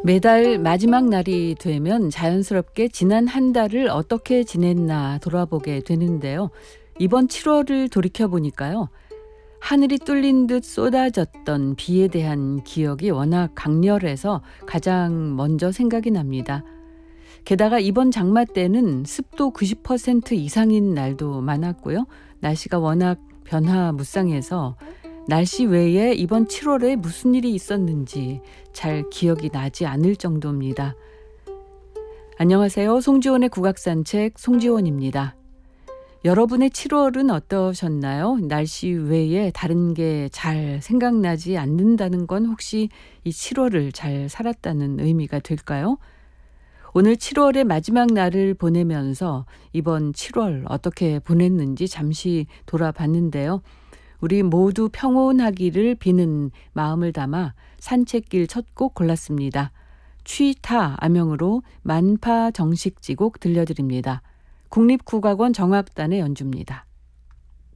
매달 마지막 날이 되면 자연스럽게 지난 한 달을 어떻게 지냈나 돌아보게 되는데요. 이번 7월을 돌이켜보니까요. 하늘이 뚫린 듯 쏟아졌던 비에 대한 기억이 워낙 강렬해서 가장 먼저 생각이 납니다. 게다가 이번 장마 때는 습도 90% 이상인 날도 많았고요. 날씨가 워낙 변화무쌍해서 날씨 외에 이번 7월에 무슨 일이 있었는지 잘 기억이 나지 않을 정도입니다. 안녕하세요. 송지원의 국악산책 송지원입니다. 여러분의 7월은 어떠셨나요? 날씨 외에 다른 게 잘 생각나지 않는다는 건 혹시 이 7월을 잘 살았다는 의미가 될까요? 오늘 7월의 마지막 날을 보내면서 이번 7월 어떻게 보냈는지 잠시 돌아봤는데요. 우리 모두 평온하기를 비는 마음을 담아 산책길 첫 곡 골랐습니다. 취타 암영으로 만파 정식지곡 들려드립니다. 국립국악원 정악단의 연주입니다.